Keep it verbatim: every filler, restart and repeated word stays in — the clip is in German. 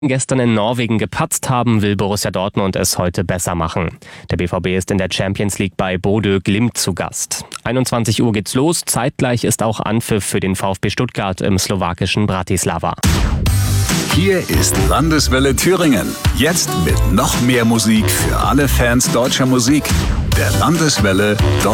Gestern in Norwegen gepatzt haben, will Borussia Dortmund es heute besser machen. Der B V B ist in der Champions League bei Bodø Glimt zu Gast. einundzwanzig Uhr geht's los, zeitgleich ist auch Anpfiff für den VfB Stuttgart im slowakischen Bratislava. Hier ist Landeswelle Thüringen. Jetzt mit noch mehr Musik für alle Fans deutscher Musik. Der Landeswelle